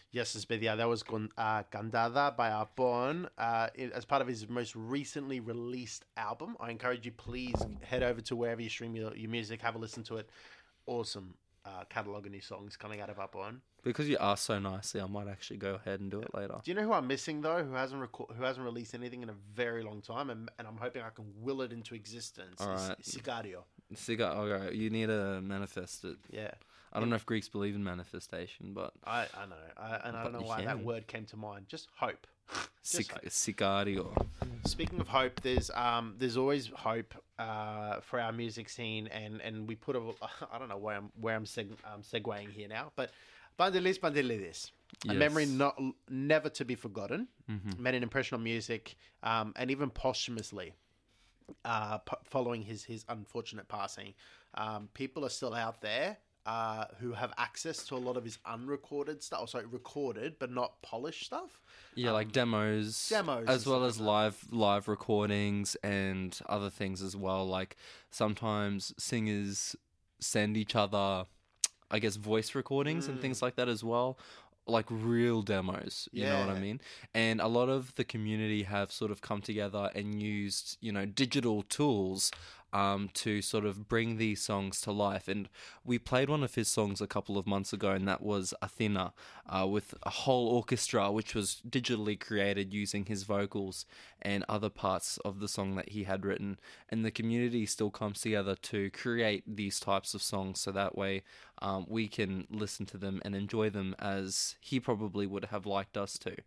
Yes, Spedia. That was Candada by Arbon as part of his most recently released album. I encourage you, please head over to wherever you stream your music, have a listen to it. Awesome catalogue of new songs coming out of Arbon. Because you asked so nicely, I might actually go ahead and do it later. Do you know who I'm missing though? Who hasn't released anything in a very long time, and I'm hoping I can will it into existence. All right. Sicario. Okay, you need to manifest it. Yeah. I don't know if Greeks believe in manifestation, but I know. I don't know why that word came to mind. Just hope. Sicario. Speaking of hope, there's always hope for our music scene, and we put I don't know where I'm segueing here now, but Bandelis Bandelidis, a memory never to be forgotten, made an impression on music, and even posthumously, following his unfortunate passing, people are still out there who have access to a lot of his unrecorded stuff, recorded but not polished stuff. Yeah, like demos, as well as live recordings and other things as well. Like sometimes singers send each other, I guess, voice recordings and things like that as well. Like real demos, you know what I mean? And a lot of the community have sort of come together and used, digital tools to sort of bring these songs to life. And we played one of his songs a couple of months ago, and that was Athena, with a whole orchestra, which was digitally created using his vocals and other parts of the song that he had written. And the community still comes together to create these types of songs, so that way we can listen to them and enjoy them as he probably would have liked us to.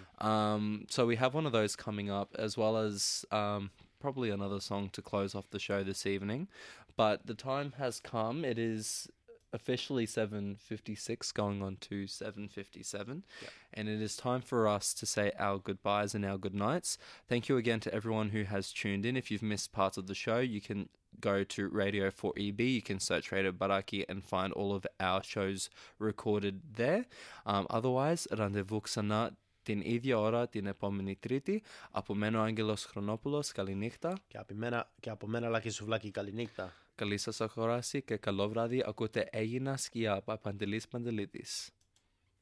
So we have one of those coming up, as well as probably another song to close off the show this evening. But the time has come. It is officially 7:56 going on to 7:57, and it is time for us to say our goodbyes and our good nights. Thank you again to everyone who has tuned in. If you've missed parts of the show, you can go to Radio 4EB, you can search Radio Baraki and find all of our shows recorded there. Otherwise, ραντεβού ξανά την ίδια ώρα την επόμενη Τρίτη. Από μένα ο Άγγελος Χρονόπουλος, καληνύχτα. Και από μένα Λάκη Σουβλάκη, καληνύχτα. Καλή σας ακρόαση και καλό βράδυ. Ακούτε Έγινα Σκιά από Παντελής Παντελίδης.